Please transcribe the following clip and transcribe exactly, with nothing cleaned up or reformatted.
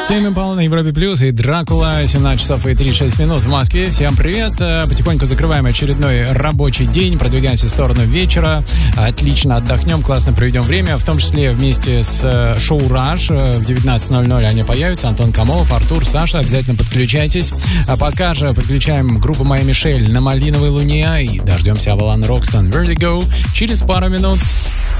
Тейм Импала на Европе Плюс и Дракула, семнадцать часов и тридцать шесть минут в Москве. Всем привет. Потихоньку закрываем очередной рабочий день, продвигаемся в сторону вечера. Отлично отдохнем, классно проведем время, в том числе вместе с шоу «Раш». В девятнадцать ноль ноль они появятся. Антон Камолов, Артур, Саша. Обязательно подключайтесь. А пока же подключаем группу «Моя Мишель» на Малиновой Луне и дождемся Авалон Рокстон Vertigo через пару минут.